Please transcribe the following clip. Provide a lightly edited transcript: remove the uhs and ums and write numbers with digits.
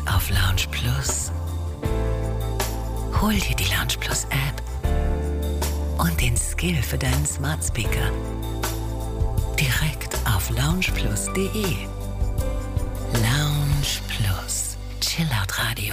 auf Lounge Plus. Hol dir die Lounge Plus App und den Skill für deinen Smart Speaker direkt auf loungeplus.de. Lounge Plus, Chillout Radio.